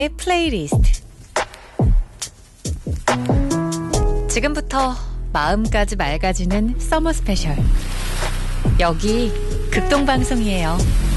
플레이리스트. 지금부터 마음까지 맑아지는 서머 스페셜. 여기 극동방송이에요.